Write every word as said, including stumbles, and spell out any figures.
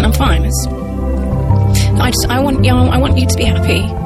I'm fine. It's, I just, I want, you know, I want you to be happy.